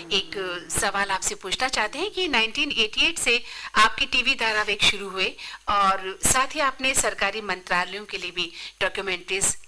एक सवाल आपसे पूछना चाहते हैं कि 1988 से आपके टीवी धारावाहिक शुरू हुए और साथ ही आपने सरकारी मंत्रालयों के लिए भी डॉक्यूमेंट्रीज